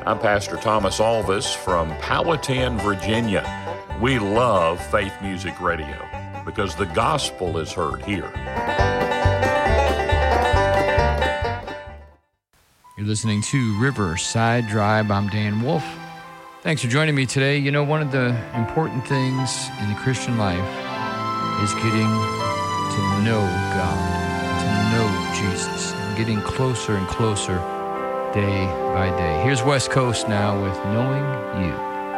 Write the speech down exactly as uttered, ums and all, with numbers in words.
I'm Pastor Thomas Alvis from Powhatan, Virginia. We love Faith Music Radio because the gospel is heard here. You're listening to Riverside Drive. I'm Dan Wolf. Thanks for joining me today. You know, one of the important things in the Christian life is getting to know God, to know Jesus, getting closer and closer day by day. Here's West Coast now with Knowing You.